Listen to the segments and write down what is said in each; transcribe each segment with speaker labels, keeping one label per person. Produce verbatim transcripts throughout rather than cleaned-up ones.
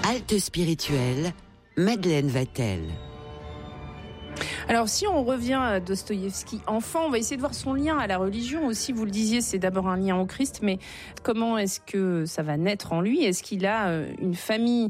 Speaker 1: Halte spirituelle, Madeleine Vatel.
Speaker 2: Alors, si on revient à Dostoïevski enfant, on va essayer de voir son lien à la religion aussi. Vous le disiez, c'est d'abord un lien au Christ, mais comment est-ce que ça va naître en lui ? Est-ce qu'il a une famille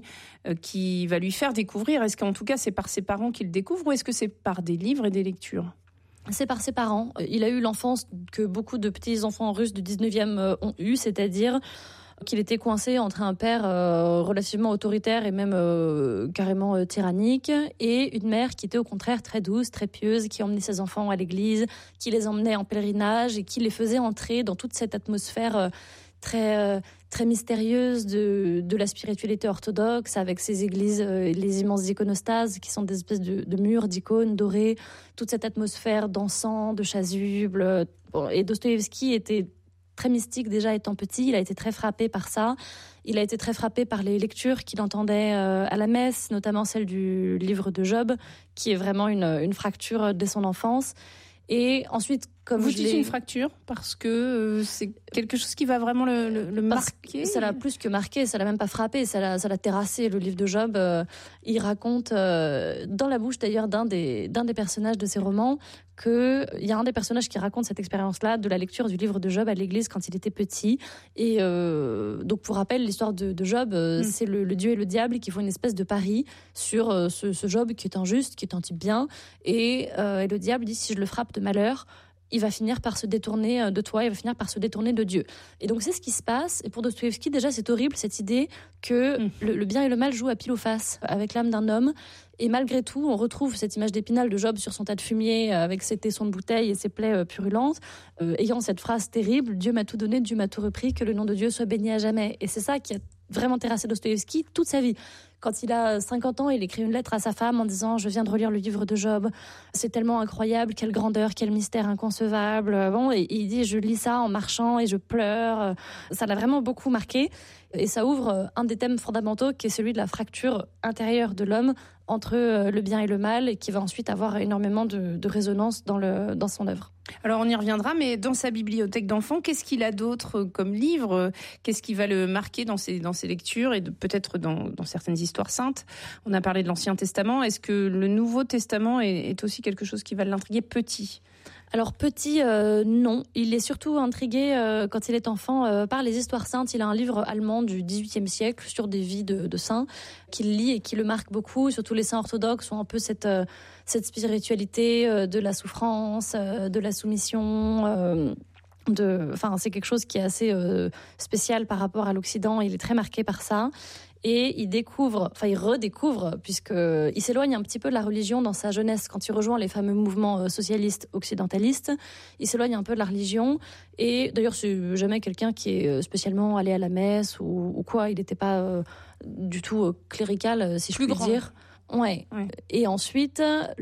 Speaker 2: qui va lui faire découvrir ? Est-ce qu'en tout cas, c'est par ses parents qu'il découvre ou est-ce que c'est par des livres et des lectures ?
Speaker 3: C'est par ses parents. Il a eu l'enfance que beaucoup de petits enfants russes du dix-neuvième ont eu, c'est-à-dire qu'il était coincé entre un père euh, relativement autoritaire et même euh, carrément euh, tyrannique et une mère qui était au contraire très douce, très pieuse, qui emmenait ses enfants à l'église, qui les emmenait en pèlerinage et qui les faisait entrer dans toute cette atmosphère euh, très euh, très mystérieuse de de la spiritualité orthodoxe, avec ces églises, euh, les immenses iconostases qui sont des espèces de, de murs d'icônes dorées, toute cette atmosphère d'encens, de chasubles. Bon, et Dostoïevski était très mystique déjà étant petit, il a été très frappé par ça. Il a été très frappé par les lectures qu'il entendait euh, à la messe, notamment celle du livre de Job, qui est vraiment une, une fracture dès son enfance. Et ensuite, comme
Speaker 2: vous
Speaker 3: je
Speaker 2: dites
Speaker 3: l'ai...
Speaker 2: une fracture parce que euh, c'est quelque chose qui va vraiment le, le, le marquer.
Speaker 3: Ça l'a plus que marqué, ça l'a même pas frappé, ça l'a, ça l'a terrassé. Le livre de Job, euh, il raconte euh, dans la bouche d'ailleurs d'un des d'un des personnages de ses romans que il y a un des personnages qui raconte cette expérience-là de la lecture du livre de Job à l'église quand il était petit. Et euh, donc pour rappel, l'histoire de, de Job, euh, mm. c'est le, le Dieu et le diable qui font une espèce de pari sur euh, ce, ce Job qui est injuste, qui est un type bien, et, euh, et le diable dit si je le frappe de malheur, il va finir par se détourner de toi, il va finir par se détourner de Dieu. Et donc c'est ce qui se passe. Et pour Dostoïevski, déjà, c'est horrible cette idée que mmh. le, le bien et le mal jouent à pile ou face avec l'âme d'un homme. Et malgré tout, on retrouve cette image d'Épinal de Job sur son tas de fumier avec ses tessons de bouteille et ses plaies purulentes, euh, ayant cette phrase terrible « Dieu m'a tout donné, Dieu m'a tout repris, que le nom de Dieu soit béni à jamais ». Et c'est ça qui a vraiment terrassé Dostoïevski toute sa vie. Quand il a cinquante ans, il écrit une lettre à sa femme en disant « Je viens de relire le livre de Job, c'est tellement incroyable, quelle grandeur, quel mystère inconcevable ». Bon, et il dit « Je lis ça en marchant et je pleure ». Ça l'a vraiment beaucoup marqué. Et ça ouvre un des thèmes fondamentaux qui est celui de la fracture intérieure de l'homme entre le bien et le mal et qui va ensuite avoir énormément de, de résonance dans, le, dans son œuvre.
Speaker 2: Alors on y reviendra, mais dans sa bibliothèque d'enfants, qu'est-ce qu'il a d'autre comme livre ? Qu'est-ce qui va le marquer dans ses, dans ses lectures et de, peut-être dans, dans certaines histoires saintes ? On a parlé de l'Ancien Testament. Est-ce que le Nouveau Testament est, est aussi quelque chose qui va l'intriguer petit ?
Speaker 3: Alors petit, euh, non. Il est surtout intrigué euh, quand il est enfant euh, par les histoires saintes. Il a un livre allemand du dix-huitième siècle sur des vies de, de saints qu'il lit et qui le marque beaucoup. Surtout les saints orthodoxes ont un peu cette euh, cette spiritualité euh, de la souffrance, euh, de la soumission. Euh, de, enfin, c'est quelque chose qui est assez euh, spécial par rapport à l'Occident. Il est très marqué par ça. Et il découvre, enfin il redécouvre, puisqu'il s'éloigne un petit peu de la religion dans sa jeunesse. Quand il rejoint les fameux mouvements socialistes occidentalistes, il s'éloigne un peu de la religion. Et d'ailleurs, c'est jamais quelqu'un qui est spécialement allé à la messe ou, ou quoi. Il n'était pas euh, du tout clérical, si je
Speaker 2: Plus
Speaker 3: puis
Speaker 2: grand.
Speaker 3: dire. Ouais. ouais. Et ensuite,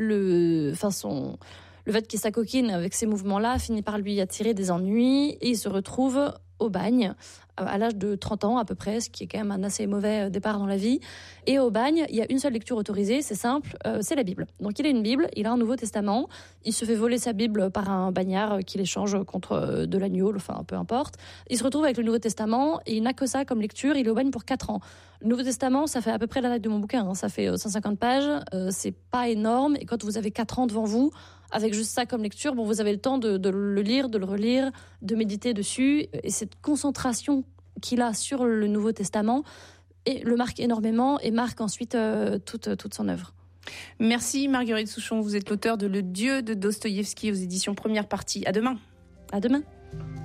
Speaker 3: le, enfin son... le fait qu'il s'acoquine avec ces mouvements-là finit par lui attirer des ennuis et il se retrouve au bagne à l'âge de trente ans à peu près, ce qui est quand même un assez mauvais départ dans la vie. Et au bagne, il y a une seule lecture autorisée, c'est simple, euh, c'est la Bible. Donc il a une Bible, il a un Nouveau Testament, il se fait voler sa Bible par un bagnard qui l'échange contre de l'agneau, enfin peu importe. Il se retrouve avec le Nouveau Testament et il n'a que ça comme lecture, il est au bagne pour quatre ans. Le Nouveau Testament, ça fait à peu près la taille de mon bouquin, hein. Ça fait cent cinquante pages, euh, c'est pas énorme, et quand vous avez quatre ans devant vous, avec juste ça comme lecture, bon, vous avez le temps de, de le lire, de le relire, de méditer dessus, et cette concentration qu'il a sur le Nouveau Testament et le marque énormément et marque ensuite euh, toute, toute son œuvre.
Speaker 2: Merci Marguerite Souchon, vous êtes l'auteur de Le Dieu de Dostoïevski aux éditions Première Partie. À demain.
Speaker 3: À demain.